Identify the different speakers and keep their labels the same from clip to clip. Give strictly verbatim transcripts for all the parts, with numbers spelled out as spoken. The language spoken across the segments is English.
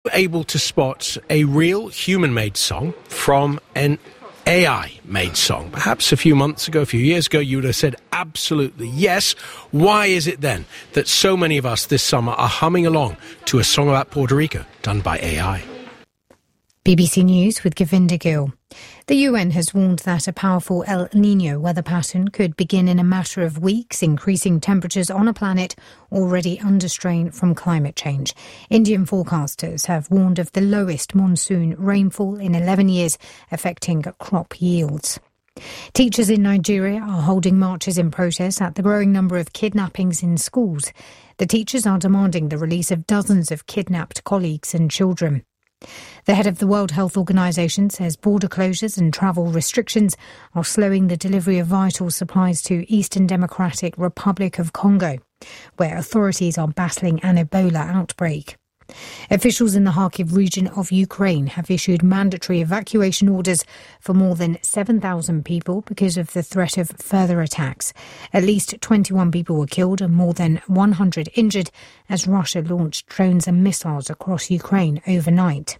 Speaker 1: able to spot a real human-made song from an A I-made song? Perhaps a few months ago, a few years ago, you would have said absolutely yes. Why is it then that so many of us this summer are humming along to a song about Puerto Rico done by A I?
Speaker 2: B B C News with Govinda Gill. The U N has warned that a powerful El Niño weather pattern could begin in a matter of weeks, increasing temperatures on a planet already under strain from climate change. Indian forecasters have warned of the lowest monsoon rainfall in eleven years, affecting crop yields. Teachers in Nigeria are holding marches in protest at the growing number of kidnappings in schools. The teachers are demanding the release of dozens of kidnapped colleagues and children. The head of the World Health Organization says border closures and travel restrictions are slowing the delivery of vital supplies to Eastern Democratic Republic of Congo, where authorities are battling an Ebola outbreak. Officials in the Kharkiv region of Ukraine have issued mandatory evacuation orders for more than seven thousand people because of the threat of further attacks. At least twenty-one people were killed and more than one hundred injured as Russia launched drones and missiles across Ukraine overnight.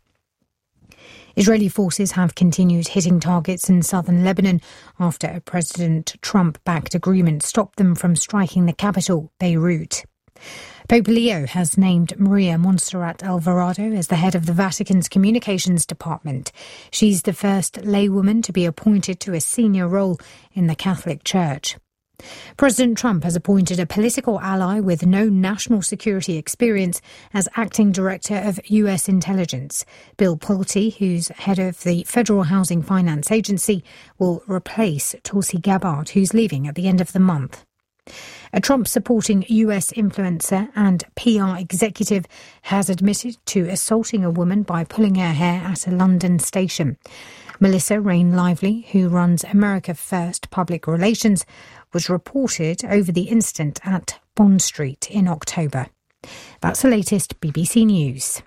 Speaker 2: Israeli forces have continued hitting targets in southern Lebanon after a President Trump-backed agreement stopped them from striking the capital, Beirut. Pope Leo has named Maria Montserrat Alvarado as the head of the Vatican's communications department. She's the first laywoman to be appointed to a senior role in the Catholic Church. President Trump has appointed a political ally with no national security experience as acting director of U S intelligence. Bill Pulte, who's head of the Federal Housing Finance Agency, will replace Tulsi Gabbard, who's leaving at the end of the month. A Trump-supporting U S influencer and P R executive has admitted to assaulting a woman by pulling her hair at a London station. Melissa Rain Lively, who runs America First Public Relations, was reported over the incident at Bond Street in October. That's the latest B B C News.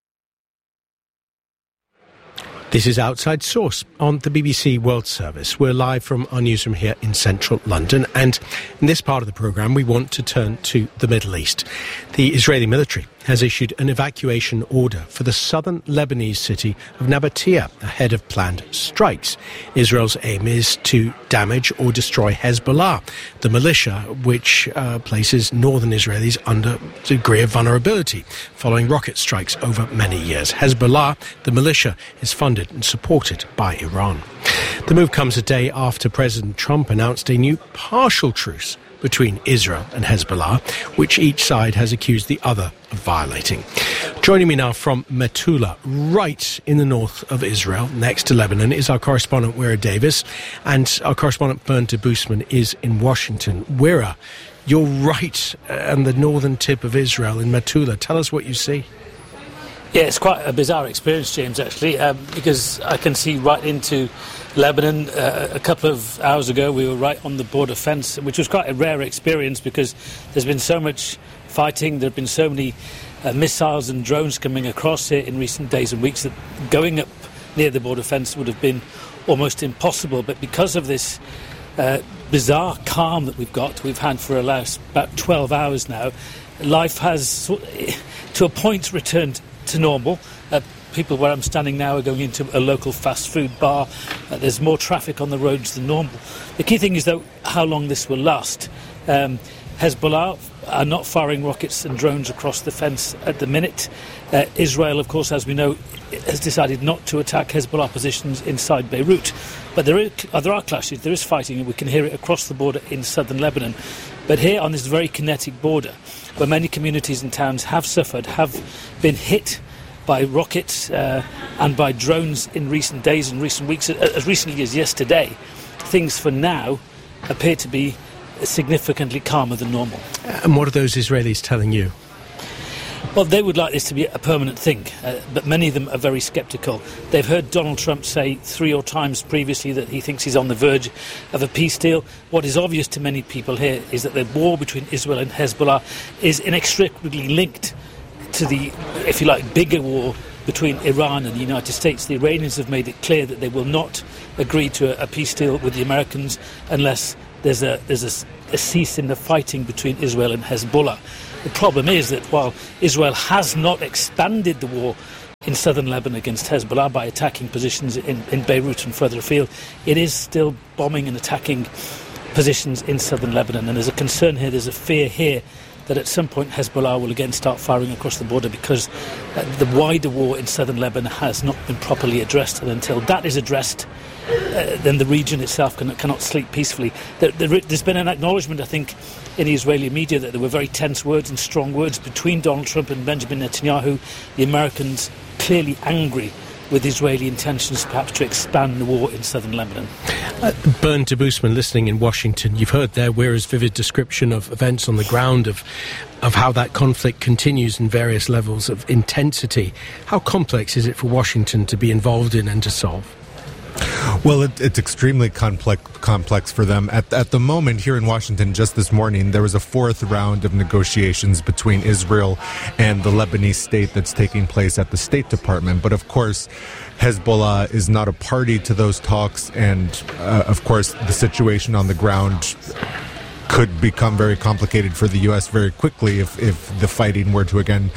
Speaker 1: This is Outside Source on the B B C World Service. We're live from our newsroom here in central London, and in this part of the programme we want to turn to the Middle East. The Israeli military has issued an evacuation order for the southern Lebanese city of Nabatea ahead of planned strikes. Israel's aim is to damage or destroy Hezbollah, the militia which uh, places northern Israelis under a degree of vulnerability following rocket strikes over many years. Hezbollah, the militia, is funded and supported by Iran. The move comes a day after President Trump announced a new partial truce between Israel and Hezbollah, which each side has accused the other of violating. Joining me now from Metula, right in the north of Israel, next to Lebanon, is our correspondent Wira Davis, and our correspondent Bernta Boosman is in Washington. Wira, you're right on the northern tip of Israel in Metula. Tell us what you see.
Speaker 3: Yeah, it's quite a bizarre experience, James, actually, um, because I can see right into Lebanon. Uh, a couple of hours ago, we were right on the border fence, which was quite a rare experience because there's been so much fighting. There have been so many uh, missiles and drones coming across here in recent days and weeks that going up near the border fence would have been almost impossible. But because of this uh, bizarre calm that we've got, we've had for about twelve hours now, life has, to a point, returned to normal. Uh, people where I'm standing now are going into a local fast food bar. Uh, there's more traffic on the roads than normal. The key thing is, though, how long this will last. Um, Hezbollah are not firing rockets and drones across the fence at the minute. Uh, Israel, of course, as we know, has decided not to attack Hezbollah positions inside Beirut. But there, is, uh, there are clashes, there is fighting, and we can hear it across the border in southern Lebanon. But here on this very kinetic border, where many communities and towns have suffered, have been hit by rockets uh, and by drones in recent days and recent weeks, as recently as yesterday, things for now appear to be significantly calmer than normal.
Speaker 1: And what are those Israelis telling you?
Speaker 3: Well, they would like this to be a permanent thing, uh, but many of them are very sceptical. They've heard Donald Trump say three or times previously that he thinks he's on the verge of a peace deal. What is obvious to many people here is that the war between Israel and Hezbollah is inextricably linked to the, if you like, bigger war between Iran and the United States. The Iranians have made it clear that they will not agree to a, a peace deal with the Americans unless there's a there's a, a cease in the fighting between Israel and Hezbollah. The problem is that while Israel has not expanded the war in southern Lebanon against Hezbollah by attacking positions in, in Beirut and further afield. It is still bombing and attacking positions in southern Lebanon, and there's a concern here, there's a fear here that at some point Hezbollah will again start firing across the border, because uh, the wider war in southern Lebanon has not been properly addressed, and until that is addressed, uh, then the region itself can, cannot sleep peacefully. There, there, there's been an acknowledgement, I think, in the Israeli media that there were very tense words and strong words between Donald Trump and Benjamin Netanyahu. The Americans clearly angry with Israeli intentions perhaps to expand the war in southern Lebanon.
Speaker 1: Uh, Bernd Debusman, listening in Washington, you've heard there Weira's vivid description of events on the ground, of of how that conflict continues in various levels of intensity. How complex is it for Washington to be involved in and to solve?
Speaker 4: Well, it, it's extremely complex complex for them. At, at the moment, here in Washington, just this morning, there was a fourth round of negotiations between Israel and the Lebanese state that's taking place at the State Department. But of course, Hezbollah is not a party to those talks, and uh, of course, the situation on the ground could become very complicated for the U S very quickly if, if the fighting were to again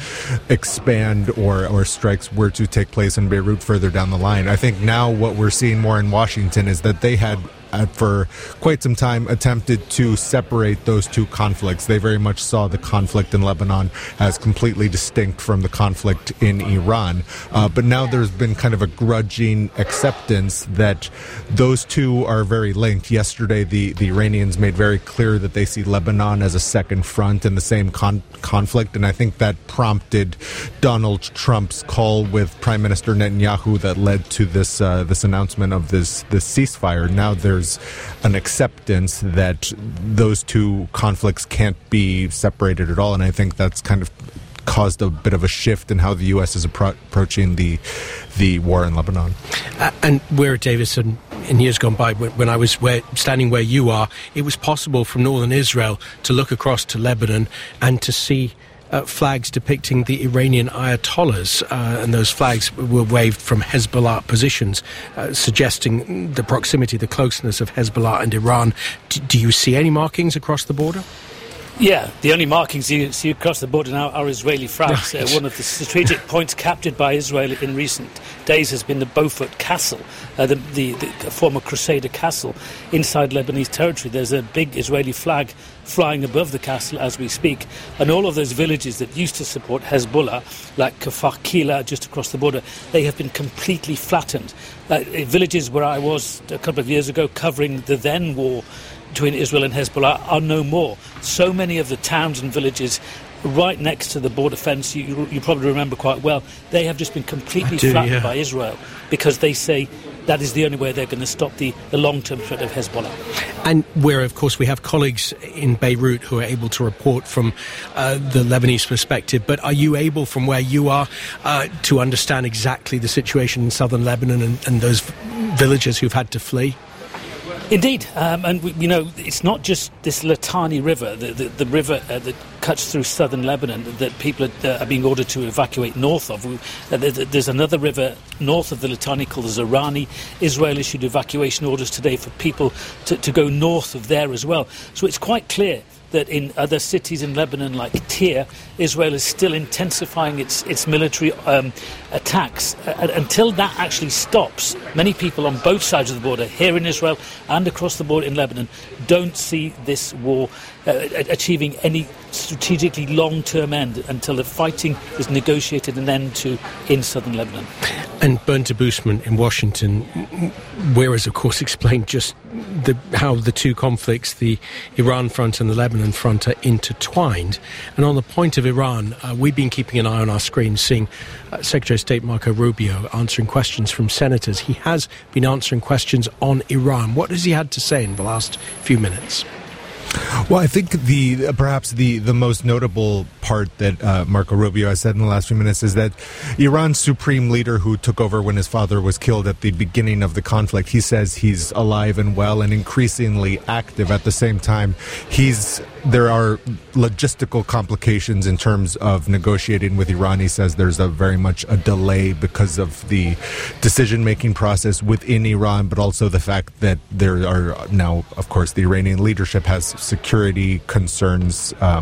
Speaker 4: expand or, or strikes were to take place in Beirut further down the line. I think now what we're seeing more in Washington is that they had Uh, for quite some time attempted to separate those two conflicts. They very much saw the conflict in Lebanon as completely distinct from the conflict in Iran. Uh, but now there's been kind of a grudging acceptance that those two are very linked. Yesterday, the, the Iranians made very clear that they see Lebanon as a second front in the same con- conflict, and I think that prompted Donald Trump's call with Prime Minister Netanyahu that led to this uh, this announcement of this, this ceasefire. Now there's an acceptance that those two conflicts can't be separated at all, and I think that's kind of caused a bit of a shift in how the U S is appro- approaching the the war in Lebanon.
Speaker 1: Uh, and Weira Davison, in years gone by, when, when I was where, standing where you are, it was possible from northern Israel to look across to Lebanon and to see Uh, flags depicting the Iranian Ayatollahs, uh, and those flags were waved from Hezbollah positions, uh, suggesting the proximity, the closeness of Hezbollah and Iran. D- do you see any markings across the border?
Speaker 3: Yeah, the only markings you see across the border now are Israeli flags. Right. Uh, one of the strategic points captured by Israel in recent days has been the Beaufort Castle, uh, the, the, the former Crusader castle inside Lebanese territory. There's a big Israeli flag flying above the castle as we speak, and all of those villages that used to support Hezbollah, like Kfar Kila just across the border, they have been completely flattened. Uh, villages where I was a couple of years ago covering the then war between Israel and Hezbollah are no more. So many of the towns and villages right next to the border fence, you, you probably remember quite well, they have just been completely do, flattened yeah. by Israel, because they say that is the only way they're going to stop the, the long-term threat of Hezbollah.
Speaker 1: And where, of course, we have colleagues in Beirut who are able to report from uh, the Lebanese perspective, but are you able, from where you are, uh, to understand exactly the situation in southern Lebanon and, and those villagers who've had to flee?
Speaker 3: Indeed, um, and we, you know, it's not just this Litani River, the, the, the river uh, that cuts through southern Lebanon, that people are, uh, are being ordered to evacuate north of. Uh, there's another river north of the Litani called the Zarani. Israel issued evacuation orders today for people to, to go north of there as well. So it's quite clear that in other cities in Lebanon, like Tyre, Israel is still intensifying its its military um, attacks. Uh, until that actually stops, many people on both sides of the border, here in Israel and across the border in Lebanon, don't see this war uh, achieving any strategically long-term end until the fighting is negotiated an end to in southern Lebanon.
Speaker 1: And Bernd Debusman in Washington, whereas of course explained just the, how the two conflicts, the Iran front and the Lebanon front, are intertwined. And on the point of Iran, uh, we've been keeping an eye on our screen, seeing uh, Secretary of State Marco Rubio answering questions from senators. He has been answering questions on Iran. What has he had to say in the last few minutes?
Speaker 4: Well, I think the uh, perhaps the, the most notable part that uh, Marco Rubio has said in the last few minutes is that Iran's supreme leader, who took over when his father was killed at the beginning of the conflict, he says he's alive and well and increasingly active. At the same time, he's there are logistical complications in terms of negotiating with Iran. He says there's a very much a delay because of the decision-making process within Iran, but also the fact that there are now, of course, the Iranian leadership has security concerns um,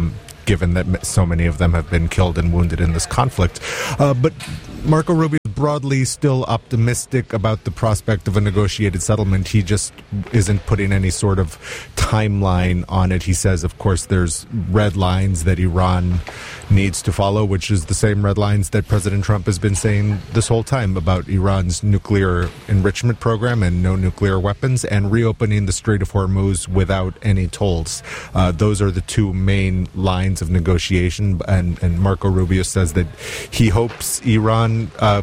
Speaker 4: given that so many of them have been killed and wounded in this conflict. Uh, but Marco Rubio is broadly still optimistic about the prospect of a negotiated settlement. He just isn't putting any sort of timeline on it. He says, of course, there's red lines that Iran needs to follow, which is the same red lines that President Trump has been saying this whole time about Iran's nuclear enrichment program and no nuclear weapons, and reopening the Strait of Hormuz without any tolls. Uh, those are the two main lines of negotiation, and, and Marco Rubio says that he hopes Iran uh,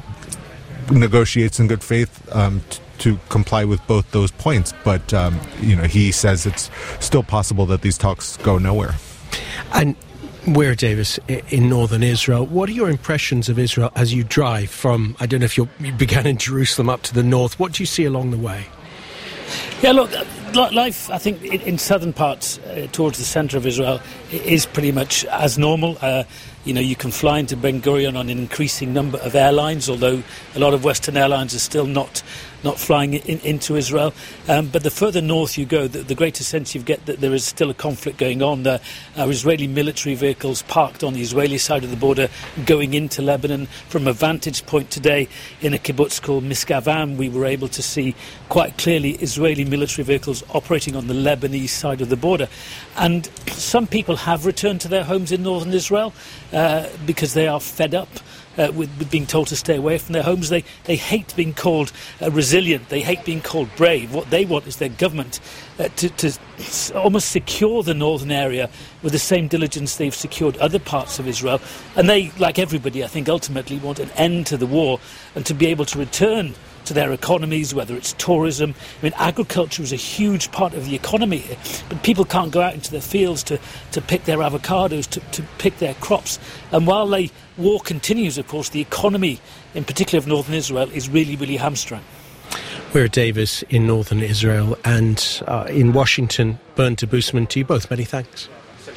Speaker 4: negotiates in good faith um, t- to comply with both those points, but um, you know, he says it's still possible that these talks go nowhere.
Speaker 1: And Weir Davis, in northern Israel, what are your impressions of Israel as you drive from, I don't know if you're, you began in Jerusalem up to the north, what do you see along the way?
Speaker 3: Yeah, look, life, I think, in southern parts uh, towards the centre of Israel is pretty much as normal. Uh, you know, you can fly into Ben Gurion on an increasing number of airlines, although a lot of Western airlines are still not not flying in, into Israel. Um, but the further north you go, the, the greater sense you get that there is still a conflict going on. There are Israeli military vehicles parked on the Israeli side of the border going into Lebanon. From a vantage point today in a kibbutz called Miskavam, we were able to see quite clearly Israeli military vehicles operating on the Lebanese side of the border. And some people have returned to their homes in northern Israel uh, because they are fed up Uh, with, with being told to stay away from their homes. They they hate being called uh, resilient. They hate being called brave. What they want is their government uh, to, to s- almost secure the northern area with the same diligence they've secured other parts of Israel. And they, like everybody, I think, ultimately want an end to the war and to be able to return to their economies, whether it's tourism. I mean, agriculture is a huge part of the economy here, but people can't go out into the fields to, to pick their avocados, to, to pick their crops. And while the war continues, of course, the economy, in particular of northern Israel, is really, really hamstrung.
Speaker 1: Weir Davis in northern Israel, and uh, in Washington, Bernd de Boosman, to you both, many thanks.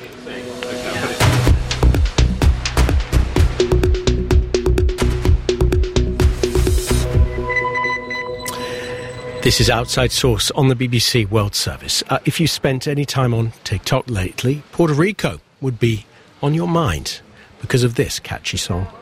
Speaker 1: This is Outside Source on the B B C World Service. Uh, if you spent any time on TikTok lately, Puerto Rico would be on your mind because of this catchy song.